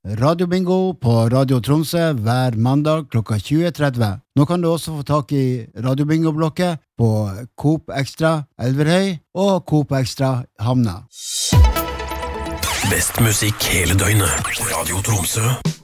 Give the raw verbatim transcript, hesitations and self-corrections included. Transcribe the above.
Radio Bingo på Radio Tromsø hver mandag klokka tjue tretti. Nå kan du også få tak i Radio Bingo-blokket på Coop Extra Elverhøy og Coop Extra Hamna. Best musikk hele døgnet. Radio Tromsø.